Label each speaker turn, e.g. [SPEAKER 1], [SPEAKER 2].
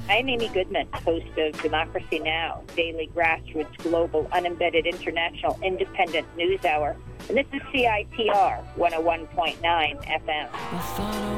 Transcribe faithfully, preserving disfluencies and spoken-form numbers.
[SPEAKER 1] I'm Amy Goodman, host of Democracy Now!, daily grassroots, global, unembedded, international, independent news hour. And this is C I T R one oh one point nine F M.